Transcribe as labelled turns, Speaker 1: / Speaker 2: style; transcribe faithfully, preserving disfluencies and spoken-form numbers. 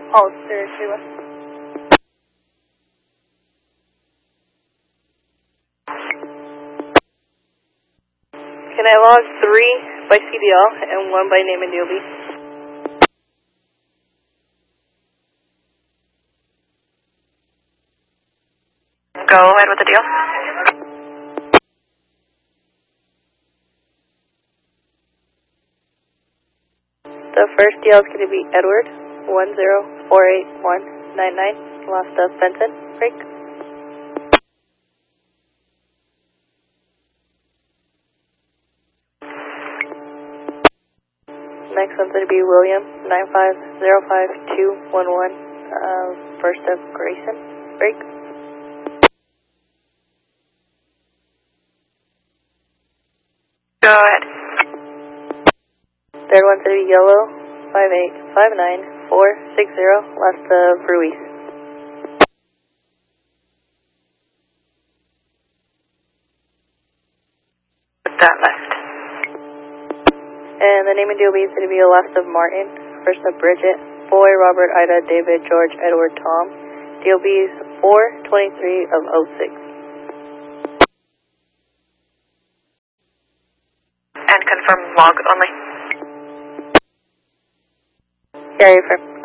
Speaker 1: Oh, there, Sheila. Can I log three by C D L and one by name and D O B?
Speaker 2: Go ahead with the deal.
Speaker 1: The first deal is going to be Edward, one zero four eight one nine nine, lost of Benson, break. Next one's going to be William, nine five zero five two one one, uh, first of Grayson, break.
Speaker 2: Go ahead.
Speaker 1: Third one's going to be Yellow, five eight five nine four six zero, last of Ruiz.
Speaker 2: With that left.
Speaker 1: And the name and D O B is going to be the last of Martin, first of Bridget, Boy, Robert, Ida, David, George, Edward, Tom. D O B is four twenty-three of oh six.
Speaker 2: And confirm log only.
Speaker 1: Carry firm.